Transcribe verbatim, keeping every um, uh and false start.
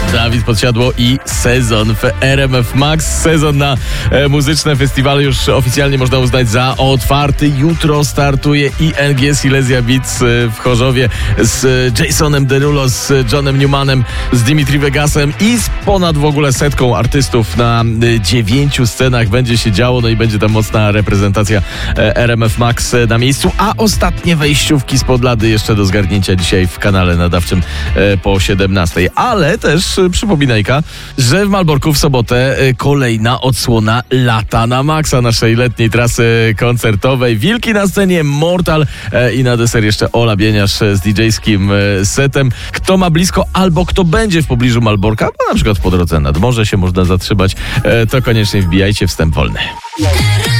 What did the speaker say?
Dawid Podsiadło i Sezon w R M F Max. Sezon na e, muzyczne festiwale już oficjalnie można uznać za otwarty. Jutro startuje I N G Silesia Beats w Chorzowie z Jasonem Derulo, z Johnem Newmanem, z Dimitri Vegasem i z ponad w ogóle setką artystów na e, dziewięciu scenach będzie się działo, no i będzie tam mocna reprezentacja e, R M F Max na miejscu, a ostatnie wejściówki spod lady jeszcze do zgarnięcia dzisiaj w kanale nadawczym e, po siedemnastej. Ale też e, przypominajka, że w Malborku w sobotę e, kolejna odsłona Lata na Maxa, naszej letniej trasy koncertowej. Wilki na scenie, Mortal e, i na deser jeszcze Ola Bieniasz z D J-skim e, setem. Kto ma blisko albo kto będzie w pobliżu Malborka, no na przykład po drodze nad morze się można zatrzymać, e, to koniecznie wbijajcie, wstęp wolny.